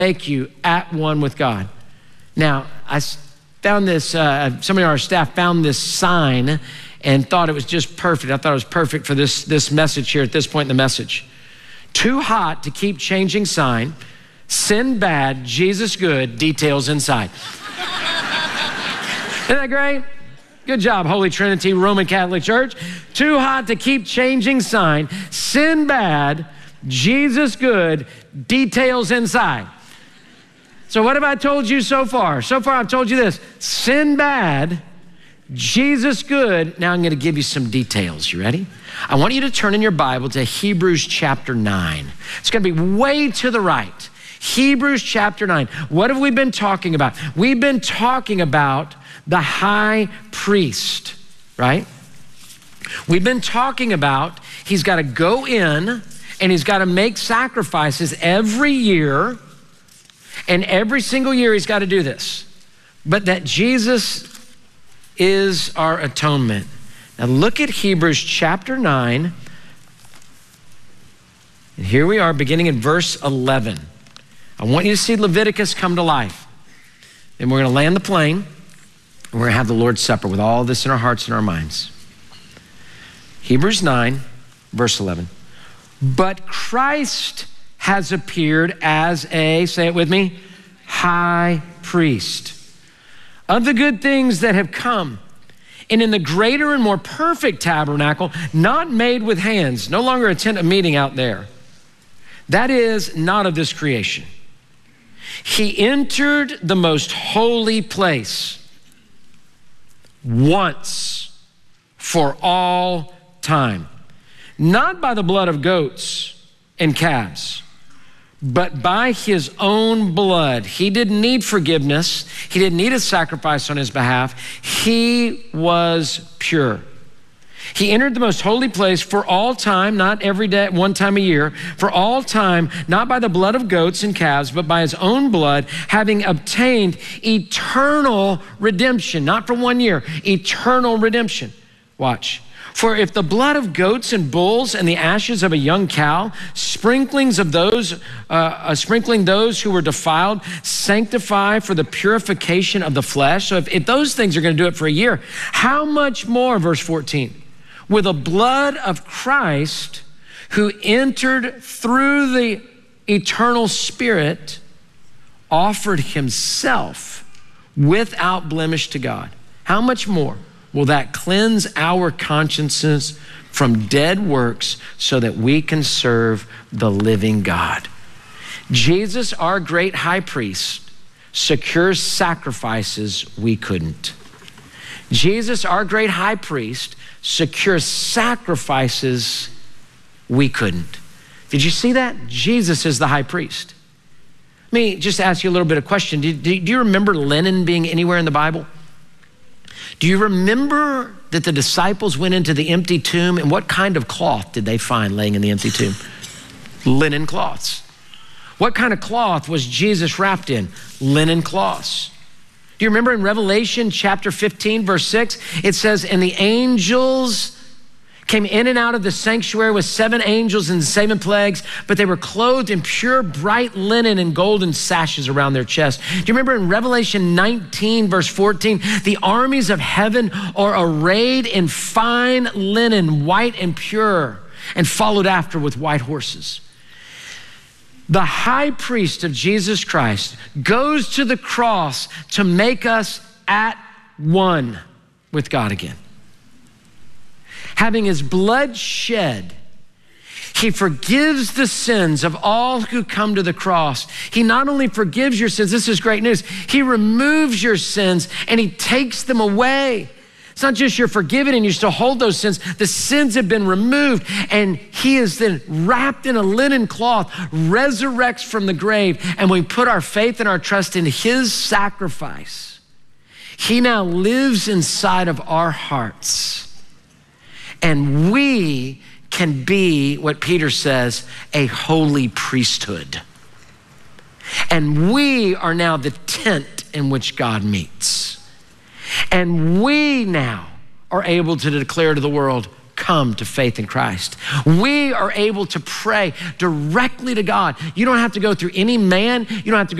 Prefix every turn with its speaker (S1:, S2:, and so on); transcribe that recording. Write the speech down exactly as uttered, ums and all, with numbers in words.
S1: make you at one with God. Now, I found this, uh, somebody on our staff found this sign and thought it was just perfect. I thought it was perfect for this, this message here at this point in the message. Too hot to keep changing sign, sin bad, Jesus good, details inside. Isn't that great? Good job, Holy Trinity, Roman Catholic Church. Too hot to keep changing sign, sin bad, Jesus good, details inside. So what have I told you so far? So far I've told you this, sin bad, Jesus good. Now I'm gonna give you some details. You ready? I want you to turn in your Bible to Hebrews chapter nine. It's gonna be way to the right. Hebrews chapter nine. What have we been talking about? We've been talking about the high priest, right? We've been talking about he's got to go in and he's got to make sacrifices every year, and every single year he's got to do this. But that Jesus is our atonement. Now look at Hebrews chapter nine. And here we are beginning in verse eleven. I want you to see Leviticus come to life. Then we're gonna land the plane and we're gonna have the Lord's Supper with all this in our hearts and our minds. Hebrews nine, verse eleven. But Christ has appeared as a, say it with me, high priest of the good things that have come, and in the greater and more perfect tabernacle, not made with hands, no longer a tent of meeting out there. That is not of this creation. He entered the most holy place once for all time, not by the blood of goats and calves, but by his own blood. He didn't need forgiveness. He didn't need a sacrifice on his behalf. He was pure. He entered the most holy place for all time, not every day, one time a year, for all time, not by the blood of goats and calves, but by his own blood, having obtained eternal redemption, not for one year, eternal redemption. Watch. For if the blood of goats and bulls and the ashes of a young cow, sprinklings of those, uh, uh, sprinkling those who were defiled, sanctify for the purification of the flesh. So if, if those things are going to do it for a year, how much more, verse fourteen, with the blood of Christ, who entered through the eternal Spirit, offered himself without blemish to God. How much more will that cleanse our consciences from dead works so that we can serve the living God? Jesus, our great high priest, secures sacrifices we couldn't. Jesus, our great high priest, secures sacrifices we couldn't. Did you see that? Jesus is the high priest. Let me just ask you a little bit of question. Do, do, do you remember linen being anywhere in the Bible? Do you remember that the disciples went into the empty tomb, and what kind of cloth did they find laying in the empty tomb? Linen cloths. What kind of cloth was Jesus wrapped in? Linen cloths. Do you remember in Revelation chapter fifteen, verse six, it says, and the angels came in and out of the sanctuary with seven angels and seven plagues, but they were clothed in pure bright linen and golden sashes around their chest. Do you remember in Revelation nineteen, verse fourteen, the armies of heaven are arrayed in fine linen, white and pure, and followed after with white horses. The high priest of Jesus Christ goes to the cross to make us at one with God again. Having his blood shed, he forgives the sins of all who come to the cross. He not only forgives your sins, this is great news, he removes your sins and he takes them away. It's not just you're forgiven and you still hold those sins. The sins have been removed, and he is then wrapped in a linen cloth, resurrects from the grave, and we put our faith and our trust in his sacrifice. He now lives inside of our hearts, and we can be, what Peter says, a holy priesthood. And we are now the tent in which God meets. And we now are able to declare to the world, come to faith in Christ. We are able to pray directly to God. You don't have to go through any man. You don't have to go